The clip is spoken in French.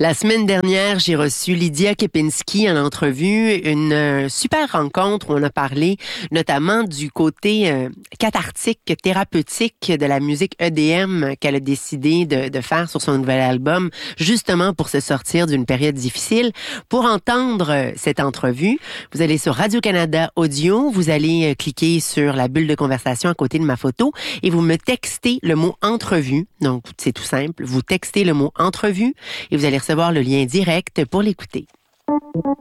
La semaine dernière, j'ai reçu Lydia Kepinski en entrevue, une super rencontre où on a parlé notamment du côté cathartique, thérapeutique de la musique EDM qu'elle a décidé de faire sur son nouvel album, justement pour se sortir d'une période difficile. Pour entendre cette entrevue, vous allez sur Radio-Canada Audio, vous allez cliquer sur la bulle de conversation à côté de ma photo et vous me textez le mot entrevue. Donc, c'est tout simple. Vous textez le mot entrevue et vous allez recevoir le lien direct pour l'écouter.